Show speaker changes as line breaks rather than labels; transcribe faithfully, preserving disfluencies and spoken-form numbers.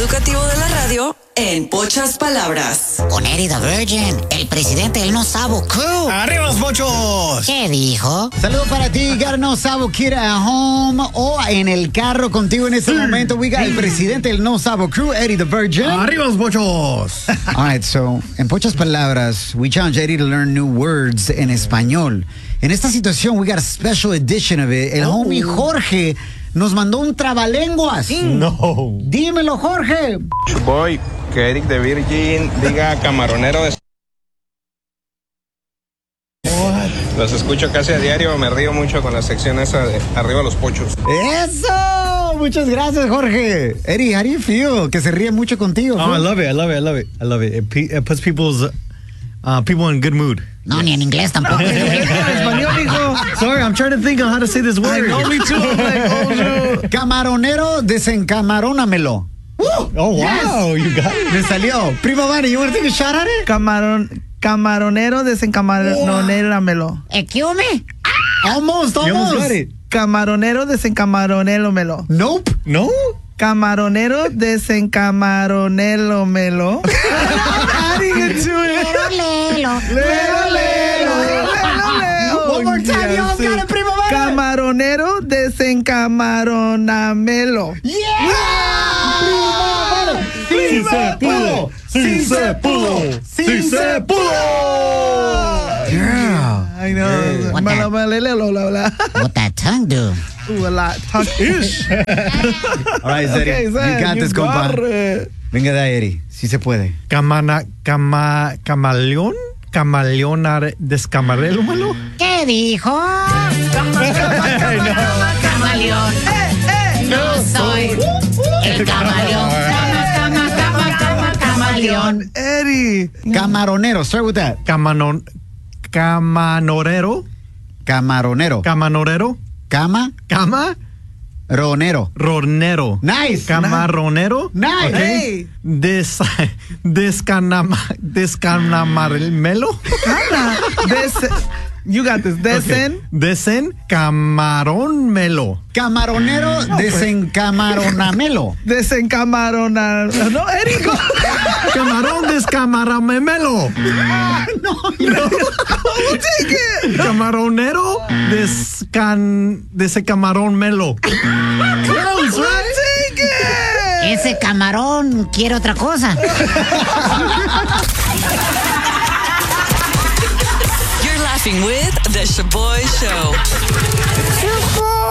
educativo de la radio en pocas palabras.
Con Eddie the Virgin, el presidente del No Sabo Crew.
¡Arriba los pochos!
¿Qué dijo?
Saludos para ti, got No Sabo Kid at home o en el carro contigo en este sí. momento. We got sí. el presidente del No Sabo Crew, Eddie the Virgin.
¡Arriba los pochos!
All right, so, en pocas palabras, we challenge Eddie to learn new words en español. En esta situación, we got a special edition of it. El oh. homie Jorge nos mandó un trabalenguas.
No.
Dímelo, Jorge.
Voy, que Eric de Virgin diga camaronero de... What? Los escucho casi a diario, me río mucho con la sección esa de arriba los pochos.
¡Eso! Muchas gracias, Jorge. Eddie, how do you feel? Que se ríe mucho contigo.
Oh, I love it, I love it, I love it. I love it. It, pe- it puts people's, uh, people in good mood.
No, ni en inglés tampoco.
Sorry, I'm trying to think of how to say this word. I know, me too. I'm like, oh, no.
Camaronero, desencamarónamelo.
Oh, wow, yes. You got it.
Me salió. Primo Manny, you want to take a shot at it?
Camarón, camaronero, desencamaronéramelo.
Excuse me?
Almost, almost.
You almost got it.
Camaronero, desencamaronéramelo.
Nope.
No?
Camaronero, desencamaronélomelo.
How do you get to it?
Lelo,
Lelo, lelo. One more time, you all got it, Primo Manny.
Camaronero, desencamaronamelo.
Yeah!
Sí se pudo, sí se pudo, sí se pudo.
Yeah.
I know.
What
Mala,
that?
mala, lelo, la, la.
What that tongue do?
Ooh, a lot. Talk ish.
All right, Zeddy.
Okay,
You
Zed,
got this,
you
compa.
got it.
Venga de ahí, Eddie. Sí se puede.
Camana, cama, camaleón, camaleón, descamarélomelo.
¿Qué dijo? Camaleón. No soy el camaleón. Cama, cama, cama, cama, camaleón.
Eddie.
Camaronero. Start with that.
Camanon, camanorero,
Camaronero.
camanorero,
Cama.
cama,
Ronero.
ronero.
Nice.
Camaronero.
Nice.
Okay.
Hey.
Des, descanama, descanamarmelo.
Ana, Des- you got this. Desen.
Okay. Desen camaronmelo.
Camaronero, desencamaronamelo.
Desencamarona. No, Eddie. go.
Camarón descamaramemelo.
No,
We'll take it.
Camaronero descan desecamarón-melo.
close,
We'll
right?
take it.
Ese camarón quiere otra cosa.
You're laughing with The Shaboy Show.